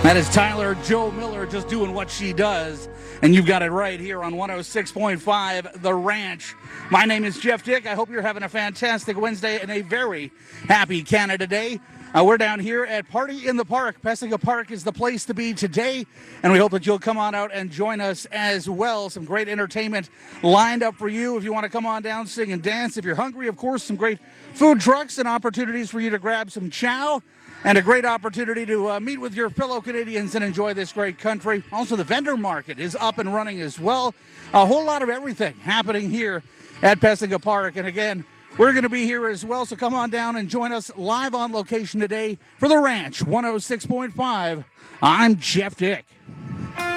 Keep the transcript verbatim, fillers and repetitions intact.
That is Tyler Joe Miller just doing what she does. And you've got it right here on one oh six point five The Ranch. My name is Jeff Dick. I hope you're having a fantastic Wednesday and a very happy Canada Day. Uh, we're down here at Party in the Park. Pesiga Park is the place to be today, and we hope that you'll come on out and join us as well. Some great entertainment lined up for you if you want to come on down, sing and dance. If you're hungry, of course, some great food trucks and opportunities for you to grab some chow, and a great opportunity to uh, meet with your fellow Canadians and enjoy this great country. Also, the vendor market is up and running as well. A whole lot of everything happening here at Pesiga Park. And again, we're going to be here as well, so come on down and join us live on location today for The Ranch, one oh six point five. I'm Jeff Dick.